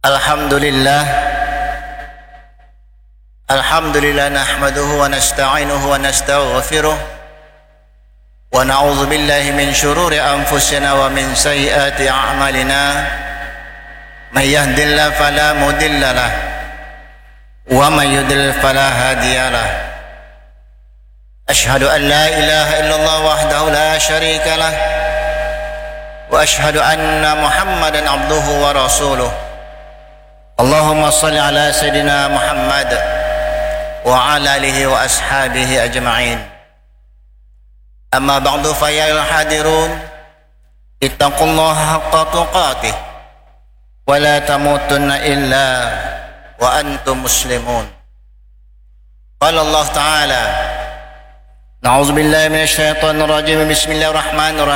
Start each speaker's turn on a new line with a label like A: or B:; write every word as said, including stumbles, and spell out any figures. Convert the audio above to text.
A: الحمد لله الحمد لله نحمده ونستعينه ونستغفره ونعوذ بالله من شرور أنفسنا ومن سيئات أعمالنا من يهد الله فلا مضل له ومن يضلل فلا هادي له أشهد أن لا إله إلا الله وحده لا شريك له وأشهد أن محمدا عبده ورسوله اللهم صل على سيدنا محمد وعلى آله وأصحابه أجمعين أما بعد فيا الحاضرون اتقوا الله حق تقاته ولا تموتن إلا وأنتم مسلمون. قال الله تعالى: نعوذ بالله من الشيطان الرجيم بسم الله الرحمن الرحيم